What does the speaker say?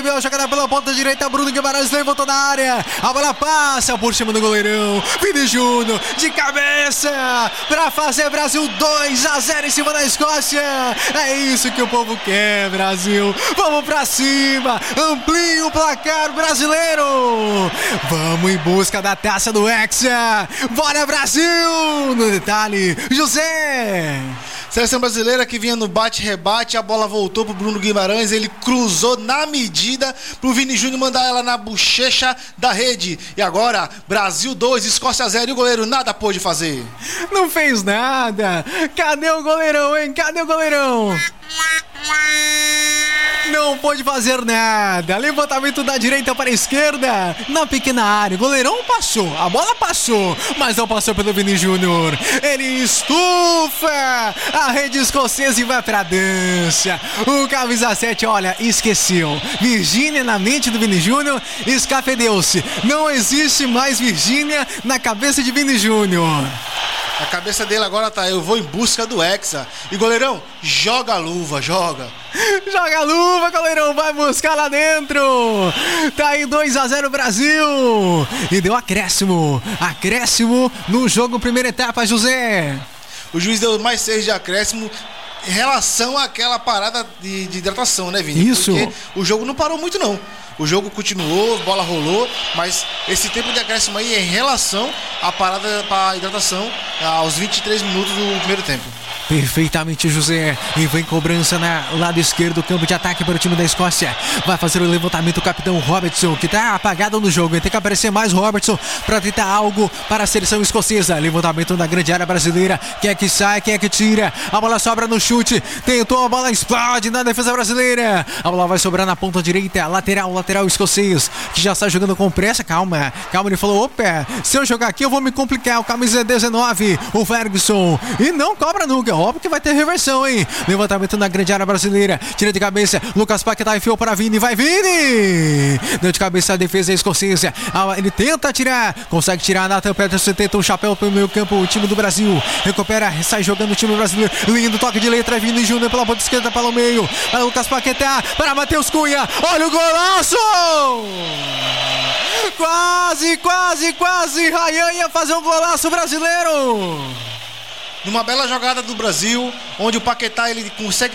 recebeu a jogada pela ponta direita, Bruno Guimarães levantou na área, a bola passa por cima do goleirão, Vini Júnior de cabeça para fazer Brasil 2-0 em cima da Escócia. É isso que o povo quer, Brasil. Vamos pra cima, amplie o placar brasileiro. Vamos em busca da taça do Hexa. Bora, Brasil! No detalhe, José. Seleção brasileira que vinha no bate-rebate, a bola voltou pro Bruno Guimarães, ele cruzou na medida pro Vini Júnior mandar ela na bochecha da rede. E agora, Brasil 2, Escócia 0, e o goleiro nada pôde fazer. Não fez nada. Cadê o goleirão, hein? Cadê o goleirão? Não pôde fazer nada. Levantamento da direita para a esquerda, na pequena área. O goleirão passou, a bola passou, mas não passou pelo Vini Júnior. Ele estufa a rede escocesa e vai pra dança. O camisa 7, olha, esqueceu. Virgínia na mente do Vini Júnior, escafedeu-se. Não existe mais Virgínia na cabeça de Vini Júnior. A cabeça dele agora tá, eu vou em busca do Hexa. E goleirão, joga a luva, joga. Joga a luva, goleirão, vai buscar lá dentro. Tá aí 2-0 Brasil. E deu acréscimo no jogo, primeira etapa, José. O juiz deu mais 6 de acréscimo em relação àquela parada de hidratação, né, Vini? Isso. Porque o jogo não parou muito, não. O jogo continuou, bola rolou, mas esse tempo de acréscimo aí é em relação à parada para hidratação aos 23 minutos do primeiro tempo. Perfeitamente, José. E vem cobrança no lado esquerdo do campo de ataque para o time da Escócia. Vai fazer o levantamento o capitão Robertson, que tá apagado no jogo. Tem que aparecer mais Robertson para tentar algo para a seleção escocesa. Levantamento da grande área brasileira. Quem é que sai, quem é que tira? A bola sobra no chute. Tentou, a bola explode na defesa brasileira. A bola vai sobrar na ponta direita. Lateral escocês, que já está jogando com pressa. Calma, ele falou, opa, se eu jogar aqui eu vou me complicar. O camisa 19, o Ferguson. E não cobra nunca. Óbvio que vai ter reversão, hein? Levantamento na grande área brasileira. Tira de cabeça. Lucas Paquetá enfiou para Vini. Vai, Vini! Deu de cabeça a defesa escocesa. Ele tenta tirar. Consegue tirar. Nathan Peterson tenta um chapéu pelo meio campo. O time do Brasil recupera. Sai jogando o time brasileiro. Lindo toque de letra. Vini Júnior pela ponta esquerda, pelo meio. Para Lucas Paquetá. Para Matheus Cunha. Olha o golaço! Quase. Ryan ia fazer um golaço brasileiro. Numa bela jogada do Brasil, onde o Paquetá ele consegue